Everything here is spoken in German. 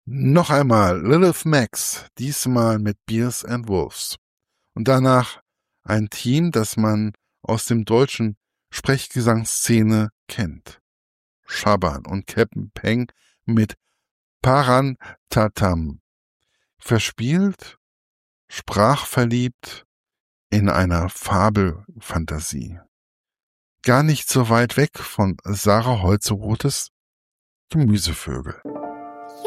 Noch einmal Lilith Max, diesmal mit Bears and Wolves. Und danach ein Team, das man aus dem deutschen Sprechgesangsszene kennt. Shaban und Captain Peng mit Parantatam. Verspielt, sprachverliebt in einer Fabelfantasie. Gar nicht so weit weg von Sarah Holzeroths Gemüsevögel.